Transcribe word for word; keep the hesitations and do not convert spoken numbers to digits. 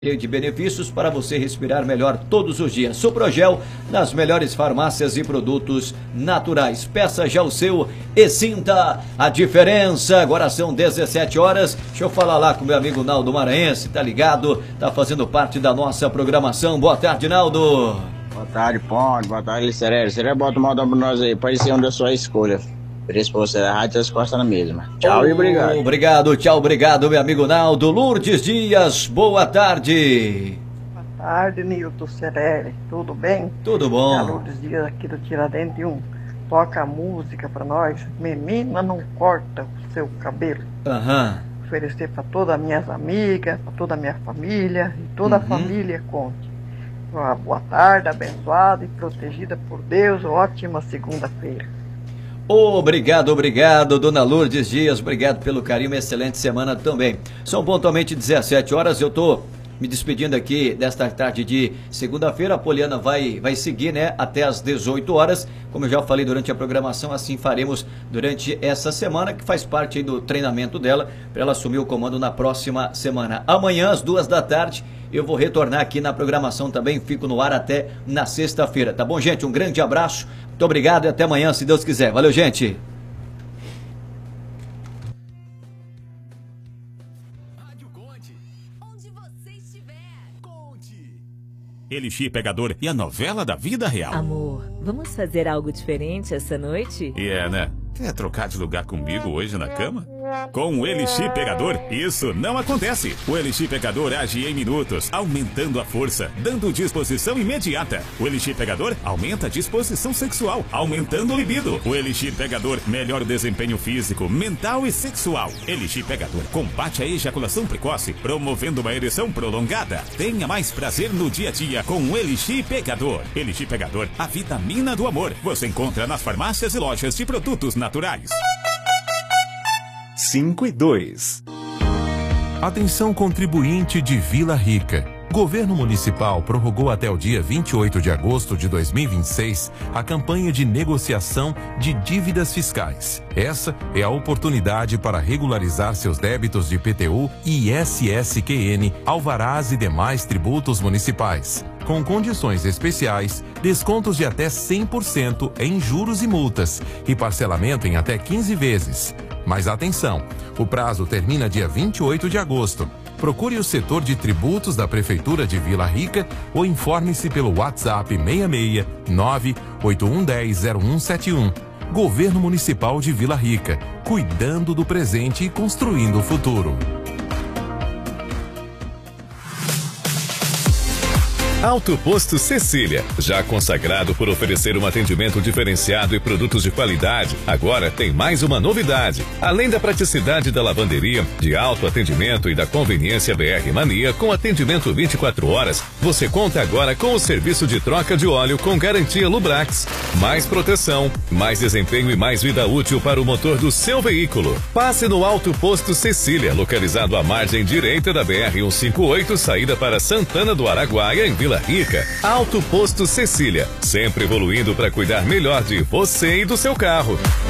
de benefícios para você respirar melhor todos os dias. Suprogel nas melhores farmácias e produtos naturais. Peça já o seu e sinta a diferença. Agora são dezessete horas. Deixa eu falar lá com meu amigo Naldo Maranhense, tá ligado? Tá fazendo parte da nossa programação. Boa tarde, Naldo. Boa tarde, Ponte. Boa tarde, Licerelli. Você bota o modo pra nós aí, pode ser onde a sua escolha. Por isso, você da rádio, as costas na mesma. Tchau oh, e obrigado. Obrigado, tchau, obrigado, meu amigo Naldo. Lourdes Dias, boa tarde. Boa tarde, Nilton Cerelli. Tudo bem? Tudo bom. É Lourdes Dias aqui do Tiradentes um. Toca a música pra nós. Menina, não corta o seu cabelo. Aham. Uhum. Oferecer pra todas as minhas amigas, pra toda a minha família e toda uhum. a família conte. Uma boa tarde, abençoada e protegida por Deus. Ótima segunda-feira. Obrigado, obrigado, dona Lourdes Dias, obrigado pelo carinho, uma excelente semana também. São pontualmente dezessete horas, eu tô me despedindo aqui desta tarde de segunda-feira. A Poliana vai, vai seguir, né, até às dezoito horas, como eu já falei durante a programação, assim faremos durante essa semana, que faz parte aí do treinamento dela, para ela assumir o comando na próxima semana. Amanhã, às duas da tarde, eu vou retornar aqui na programação também, fico no ar até na sexta-feira, tá bom, gente? Um grande abraço, muito obrigado e até amanhã, se Deus quiser. Valeu, gente! Elixir Pegador e a novela da vida real. Amor, vamos fazer algo diferente essa noite? E é, né? Quer trocar de lugar comigo hoje na cama? Com o Elixir Pegador, isso não acontece. O Elixir Pegador age em minutos, aumentando a força, dando disposição imediata. O Elixir Pegador aumenta a disposição sexual, aumentando o libido. O Elixir Pegador melhora o desempenho físico, mental e sexual. Elixir Pegador combate a ejaculação precoce, promovendo uma ereção prolongada. Tenha mais prazer no dia a dia com o Elixir Pegador. Elixir Pegador, a vitamina do amor. Você encontra nas farmácias e lojas de produtos naturais. cinco e dois. Atenção contribuinte de Vila Rica. Governo Municipal prorrogou até o dia vinte e oito de agosto de dois mil e vinte e seis a campanha de negociação de dívidas fiscais. Essa é a oportunidade para regularizar seus débitos de I P T U, I S S Q N, alvarás e demais tributos municipais. Com condições especiais, descontos de até cem por cento em juros e multas e parcelamento em até quinze vezes. Mas atenção, o prazo termina dia vinte e oito de agosto. Procure o setor de tributos da Prefeitura de Vila Rica ou informe-se pelo WhatsApp seis seis nove oito um um zero zero um sete um. Governo Municipal de Vila Rica, cuidando do presente e construindo o futuro. Auto Posto Cecília, já consagrado por oferecer um atendimento diferenciado e produtos de qualidade, agora tem mais uma novidade. Além da praticidade da lavanderia, de alto atendimento e da conveniência B R Mania com atendimento vinte e quatro horas, você conta agora com o serviço de troca de óleo com garantia Lubrax. Mais proteção, mais desempenho e mais vida útil para o motor do seu veículo. Passe no Auto Posto Cecília, localizado à margem direita da B R cento e cinquenta e oito, saída para Santana do Araguaia, em Vila Rica. Auto Posto Cecília, sempre evoluindo para cuidar melhor de você e do seu carro.